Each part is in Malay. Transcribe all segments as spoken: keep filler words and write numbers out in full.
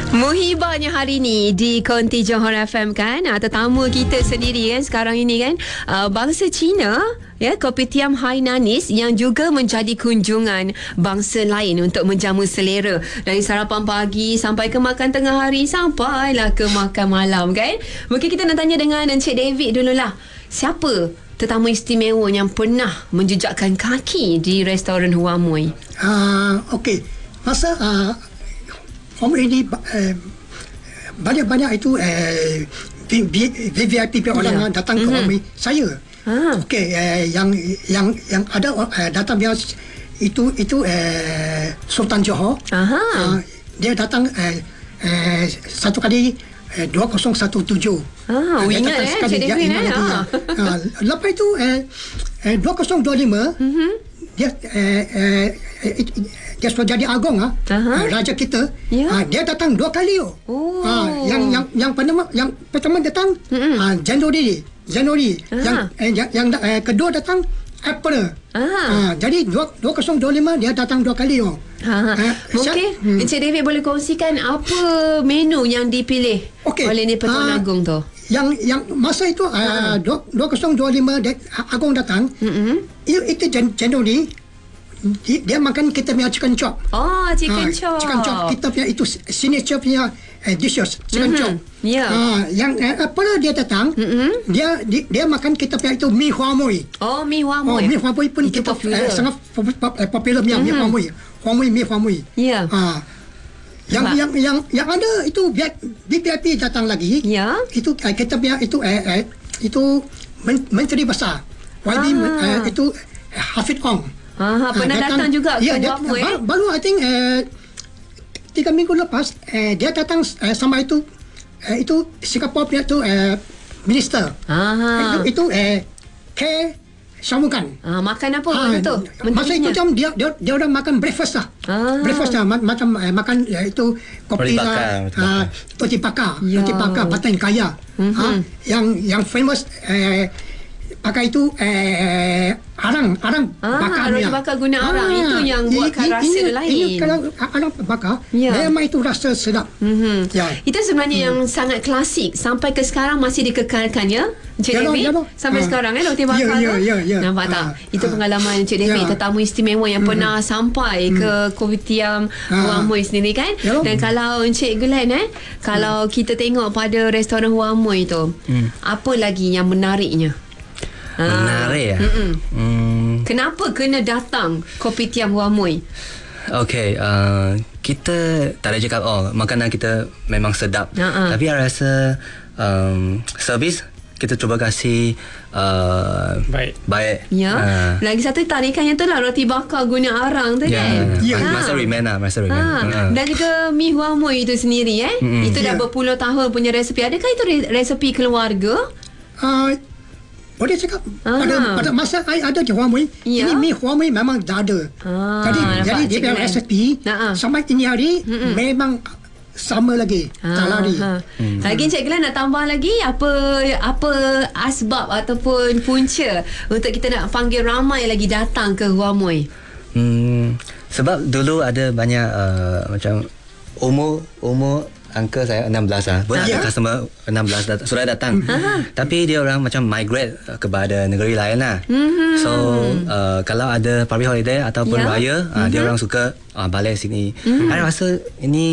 Muhibahnya hari ni di Konti Johor F M kan, uh, tetamu kita sendiri kan sekarang ini kan, uh, bangsa Cina ya, Kopitiam Hainanis yang juga menjadi kunjungan bangsa lain untuk menjamu selera dari sarapan pagi sampai ke makan tengah hari sampailah ke makan malam kan. Mungkin kita nak tanya dengan Encik David dululah, siapa tetamu istimewa yang pernah menjejakkan kaki di restoran Huamuy? Uh, Okey, masa uh, Huamuy ini uh, banyak-banyak itu uh, V V I P orang yeah. datang ke mm-hmm. Huamuy. Saya Ah. Okey, uh, yang yang yang ada uh, datang dia itu itu uh, Sultan Johor. Aha. Uh, dia datang uh, uh, satu kali uh, dua kosong satu tujuh. Ah, uh, ingat eh, Cik David eh. Ah. Uh, lepas itu uh, uh, dua kosong dua lima mm-hmm. dia uh, uh, it, dia sudah jadi agung ah, uh, raja kita. Yeah. Uh, dia datang dua kali oh. oh. Uh, yang yang yang pertama yang pertama datang mm-hmm. uh, Januari. Januari yang, eh, yang yang eh, kedua datang April. Ah. Ha, jadi dua kosong dua lima dia datang dua kali oh. Ha. Ha. Mungkin hmm. Encik David boleh kongsikan apa menu yang dipilih okay. oleh ni Pertuan ha. Agong tu. Yang yang masa itu uh, dua kosong dua lima dia, Agong datang. Mm-hmm. Itu, itu Januari dia, dia makan kita punya chicken chop. Oh, chicken ha, chop. Chicken chop kita punya itu signature punya uh, dishes chicken mm-hmm. chop. Ya. Yeah. Uh, yang uh, apa dia datang, mm-hmm. dia, dia dia makan kita punya itu mi Huamuy. Oh, mi Huamuy. Oh, mi Huamuy pun itu kita popular. Uh, sangat popular mi mm-hmm. Huamuy. Huamuy mi Huamuy. Ya. Yeah. Uh, yang, yang yang yang ada itu V V I P datang lagi. Ya. Yeah. Itu uh, kita punya itu uh, uh, itu men- menteri besar. Y B ah. uh, itu uh, Hafid Ong. Ah, pernah uh, datang, datang juga ya, ke Huamuy. Baru, baru I think uh, tiga minggu lepas uh, dia datang uh, sama itu uh, itu Singapura punya tu uh, minister. Ah. Itu, itu uh, K Shanmugam. Ah, makan apa waktu tu? Masa itu jam dia dia dia orang makan breakfast lah. Ah. Breakfast lah macam uh, makan uh, itu kopi lah, uh, roti bakar, ya. roti bakar patin kaya. Mm-hmm. Uh, yang yang famous uh, pakai itu eh, arang arang ah, bakar roti bakar guna arang ah, itu yang buatkan i, rasa ini, lain. Ini kalau arang bakar ya. Memang itu rasa sedap. Mm-hmm. Ya. Itu sebenarnya mm. yang sangat klasik sampai ke sekarang masih dikekalkan ya, Encik ya David. Ya sampai ah. sekarang kan roti bakar ya, tu. Ya, ya, ya. Nampak ah. tak? Itu ah. pengalaman Encik David ya. Tetamu istimewa yang mm. pernah sampai mm. ke Kopitiam ah. Huamuy sendiri kan. Ya. Dan kalau Encik Glenn eh, kalau mm. kita tengok pada restoran Huamuy tu, mm. apa lagi yang menariknya? Menarik ya. Hmm. Kenapa kena datang Kopitiam Huamuy? Okay, uh, kita tak ada cakap oh makanan kita memang sedap. Uh-uh. Tapi saya rasa um, servis kita cuba kasih uh, baik. Baik. Ya. Uh. Lagi satu tarikannya tu lah roti bakar guna arang tu yeah. kan. Ya. Yeah. Masa remain lah, masa remain. Ha. Uh. Dan juga mi Huamuy itu sendiri eh. Mm-hmm. Itu dah yeah. berpuluh tahun punya resepi. Adakah itu resepi keluarga? Uh, Boleh cakap pada, pada masa saya ada di Huamuy, ya? Ini mi Huamuy memang dah ada. Ah, jadi jadi dia punya resepi sampai ini hari mm-mm. memang sama lagi. Ah, tak lari. Ha. Hmm. Lagi Encik Glenn nak tambah lagi apa apa asbab ataupun punca untuk kita nak panggil ramai lagi datang ke Huamuy? Hmm, sebab dulu ada banyak uh, macam umur umur angka saya enam belas lah. Buat ada customer enam belas dat- sudah datang. Mm-hmm. Tapi dia orang macam migrate kepada negeri lain lah. Mm-hmm. So uh, kalau ada public holiday ataupun yeah. raya, mm-hmm. uh, dia orang suka uh, balik sini. Mm-hmm. Saya rasa ini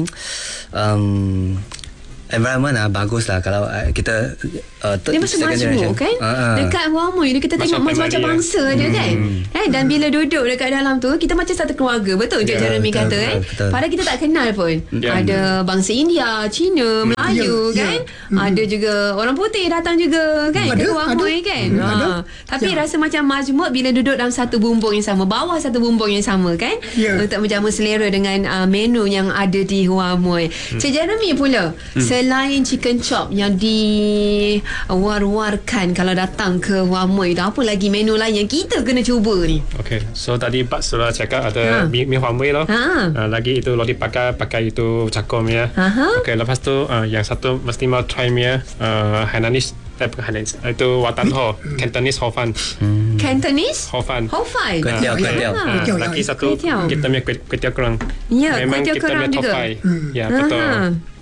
um, environment lah bagus lah kalau uh, kita uh, dia macam majmuk kan uh-huh. dekat Huamuy ni kita tengok macam-macam bangsa ya. dia kan hmm. eh, dan bila duduk dekat dalam tu kita macam satu keluarga. Betul je yeah, Jeremy kata betul, eh betul. Padahal kita tak kenal pun yeah. ada bangsa India, Cina, Melayu yeah, kan yeah. hmm. ada juga orang putih datang juga kan ada, ke Huamuy kan hmm. ha. Tapi yeah. rasa macam majmuk bila duduk dalam satu bumbung yang sama, bawah satu bumbung yang sama kan yeah. untuk menjamu selera dengan uh, menu yang ada di Huamuy. hmm. Cik Jeremy pula hmm. selain chicken chop yang diwar-warkan kalau datang ke Huamuy tu, apa lagi menu lain yang kita kena cuba ni? Okay, so tadi Pak sudah cakap ada ha. mi, mi Huamuy loh. Ha. Uh, lagi itu roti bakar pakai itu cakom ya. Aha. Okay, lepas tu uh, yang satu mesti mau try ya uh, Hainanese. Eh, bukan Hainanese. Itu Watan Ho, Cantonese Ho Fan. Hmm. Cantonese? Ho Fan. Ho Fan. Kuih tiaw, kuih tiaw. Uh, lagi satu kita punya kuih tiaw kerang. Ya, memang kuih tiaw kerang juga. Hmm. Ya, betul. Aha.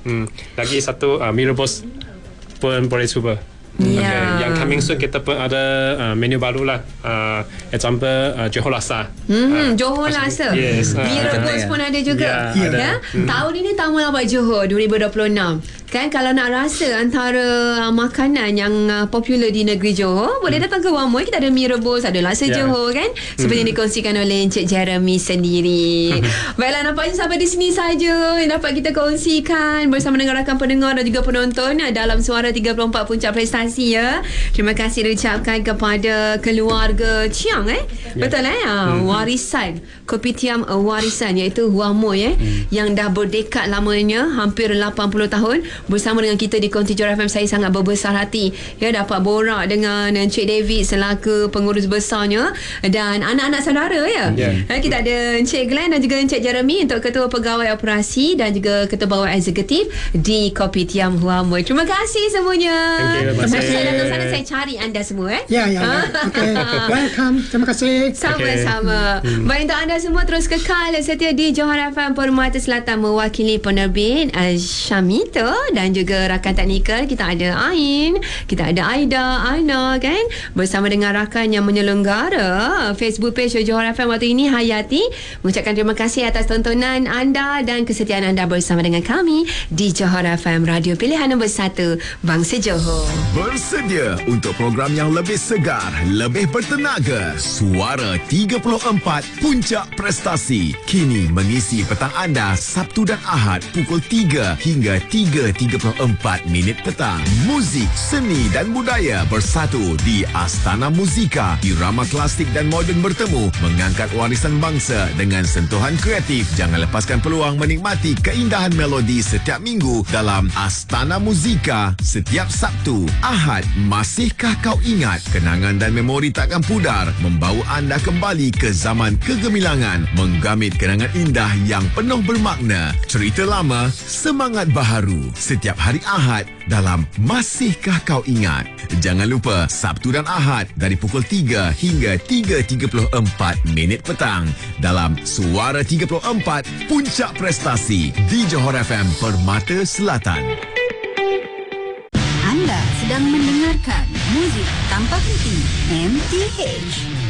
Hmm. Lagi satu uh, Mee Rebus pun boleh cuba. Yeah. Okay. Yang coming soon kita pun ada uh, menu baru lah. Uh, example uh, Johor Laksa. Hmm, uh, Johor Laksa. Yes. Mee Uh, Rebus pun ada juga. Ya, Ya. ada. Ya? Hmm. Tahun ini Tamu Lawak Johor dua ribu dua puluh enam. Kan kalau nak rasa antara uh, makanan yang uh, popular di negeri Johor, boleh datang ke Wang Moi. Kita ada Mee Rebus, ada Laksa Yeah. Johor kan. Seperti yang dikongsikan oleh Encik Jeremy sendiri. Baiklah, nampaknya sampai di sini saja yang dapat kita kongsikan bersama dengan rakan pendengar dan juga penonton dalam Suara tiga puluh empat Puncak Prestasi ya. Terima kasih diucapkan kepada keluarga Chiang eh. Yeah. Betul eh? Hmm. Warisan Kopitiam warisan iaitu Wang Moi eh hmm. yang dah berdekad lamanya, hampir lapan puluh tahun bersama dengan kita di Konti Johor F M. Saya sangat berbesar hati ya dapat borak dengan Encik David selaku pengurus besarnya dan anak-anak saudara ya. Yeah. Kita ada Encik Glenn dan juga Encik Jeremy untuk Ketua Pegawai Operasi dan juga Ketua Pegawai Eksekutif di Kopitiam Wang Moi. Terima kasih semuanya. Terima kasih. Saya datang sana, saya cari anda semua eh. Ya, ya, ya. Okay. Welcome. Terima kasih. Sama-sama. Okay. Hmm. Baik, untuk anda semua terus kekal setia di Johor F M Permata Selatan mewakili penerbit uh, Syamito dan juga rakan teknikal kita ada Ain, kita ada Aida, Aina kan, bersama dengan rakan yang menyelenggara Facebook page Johor F M waktu ini, Hayati. Mengucapkan terima kasih atas tontonan anda dan kesetiaan anda bersama dengan kami di Johor F M, radio pilihan nombor satu Bangsa Johor. Bersedia untuk program yang lebih segar, lebih bertenaga. Suara tiga puluh empat Puncak Prestasi kini mengisi petang anda Sabtu dan Ahad pukul tiga hingga tiga tiga puluh empat minit petang. Muzik, seni dan budaya bersatu di Astana Muzika. Irama klasik dan moden bertemu, mengangkat warisan bangsa dengan sentuhan kreatif. Jangan lepaskan peluang menikmati keindahan melodi setiap minggu dalam Astana Muzika setiap Sabtu. Ahad, masihkah kau ingat? Kenangan dan memori takkan pudar, membawa anda kembali ke zaman kegemilangan, menggamit kenangan indah yang penuh bermakna. Cerita lama, semangat baharu. Setiap hari Ahad dalam Masihkah Kau Ingat. Jangan lupa Sabtu dan Ahad dari pukul tiga hingga tiga tiga puluh empat minit petang dalam Suara tiga puluh empat Puncak Prestasi di Johor F M Permata Selatan. Anda sedang mendengarkan muzik tanpa henti M T H.